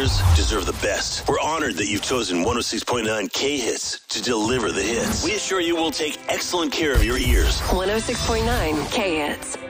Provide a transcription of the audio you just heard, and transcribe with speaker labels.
Speaker 1: ears deserve the best. We're honored that you've chosen 106.9 K-Hits to deliver the hits. We assure you we'll take excellent care of your ears.
Speaker 2: 106.9 K-Hits.